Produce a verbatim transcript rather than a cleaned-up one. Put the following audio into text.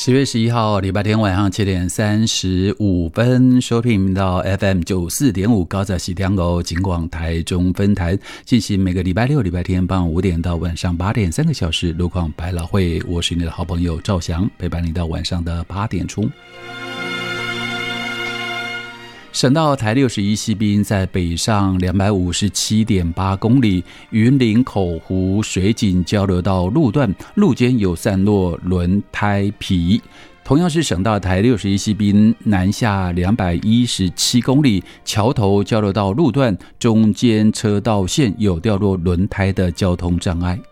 十月十一号礼拜天晚上七点三十五分，收听到 F M 九四点五高在西两楼警广台中分台，进行每个礼拜六礼拜天傍晚五点到晚上八点三个小时路况百老汇。我是你的好朋友赵翔，陪伴你到晚上的八点钟。省道台六十一西滨在北上两百五十七点八公里，云林口湖水井交流道路段路肩有散落轮胎皮。同样是省道台六十一西滨南下两百一十七公里，桥头交流道路段中间车道线有掉落轮胎的交通障碍。